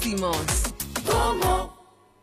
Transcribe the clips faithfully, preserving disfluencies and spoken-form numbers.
¿Cómo?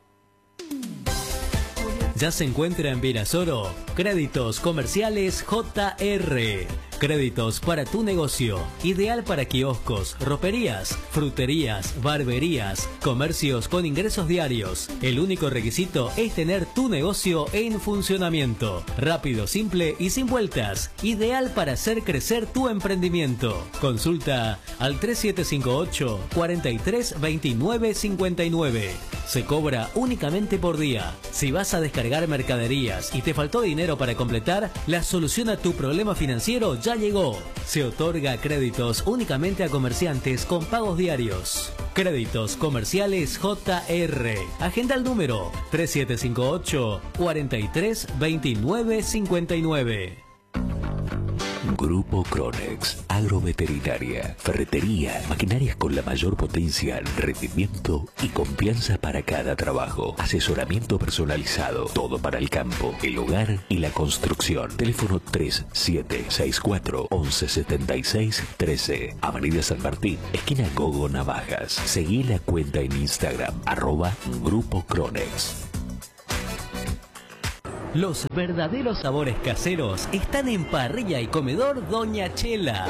Ya se encuentra en Virasoro Créditos Comerciales J R. Créditos para tu negocio, ideal para kioscos, roperías, fruterías, barberías, comercios con ingresos diarios. El único requisito es tener tu negocio en funcionamiento. Rápido, simple y sin vueltas. Ideal para hacer crecer tu emprendimiento. Consulta al tres siete cinco ocho, cuatro tres dos nueve cinco nueve. Se cobra únicamente por día. Si vas a descargar mercaderías y te faltó dinero para completar, la solución a tu problema financiero ya llegó. Se otorga créditos únicamente a comerciantes con pagos diarios. Créditos Comerciales J R. Agenda el número tres siete cinco ocho, cuatro tres dos nueve cinco nueve. Grupo Cronex, agroveterinaria, ferretería, maquinarias con la mayor potencia, rendimiento y confianza para cada trabajo. Asesoramiento personalizado, todo para el campo, el hogar y la construcción. Teléfono tres siete seis cuatro, once setenta y seis, trece. Avenida San Martín, esquina Gogo Navajas. Seguí la cuenta en Instagram, arroba Grupo Cronex. Los verdaderos sabores caseros están en Parrilla y Comedor Doña Chela.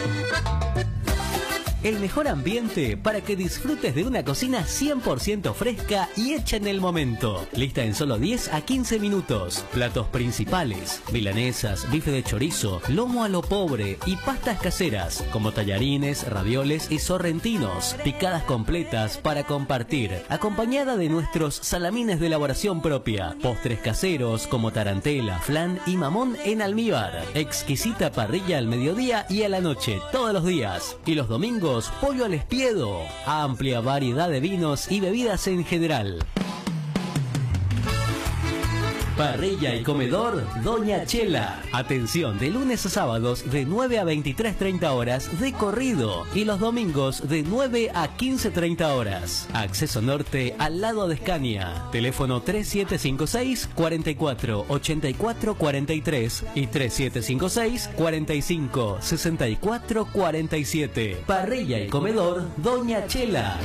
El mejor ambiente para que disfrutes de una cocina cien por ciento fresca y hecha en el momento. Lista en solo diez a quince minutos. Platos principales: milanesas, bife de chorizo, lomo a lo pobre y pastas caseras como tallarines, ravioles y sorrentinos. Picadas completas para compartir, acompañada de nuestros salamines de elaboración propia. Postres caseros como tarantela, flan y mamón en almíbar. Exquisita parrilla al mediodía y a la noche, todos los días. Y los domingos, pollo al espiedo. Amplia variedad de vinos y bebidas en general. Parrilla y Comedor Doña Chela. Atención de lunes a sábados de nueve a veintitrés treinta horas de corrido y los domingos de nueve a quince treinta horas. Acceso norte al lado de Escania. Teléfono tres siete cinco seis, cuatro cuatro, ocho cuatro cuatro tres y tres siete cinco seis, cuatro cinco, seis cuatro cuatro siete. Parrilla y Comedor Doña Chela.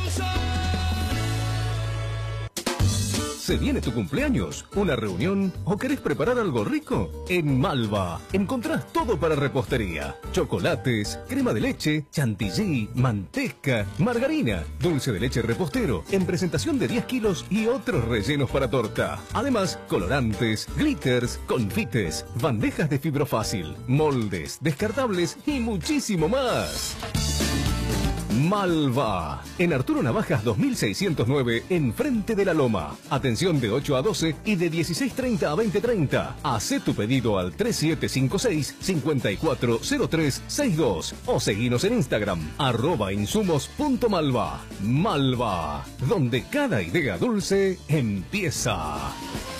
¿Se viene tu cumpleaños, una reunión o querés preparar algo rico? En Malva encontrás todo para repostería. Chocolates, crema de leche, chantilly, manteca, margarina, dulce de leche repostero, en presentación de diez kilos y otros rellenos para torta. Además, colorantes, glitters, confites, bandejas de fibrofácil, moldes, descartables y muchísimo más. Malva, en Arturo Navajas dos mil seiscientos nueve, enfrente de la Loma. Atención de ocho a doce y de dieciséis treinta a veinte treinta. Hacé tu pedido al tres siete cinco seis, cinco cuatro cero tres seis dos o seguinos en Instagram, arroba insumos punto malva. Malva, donde cada idea dulce empieza.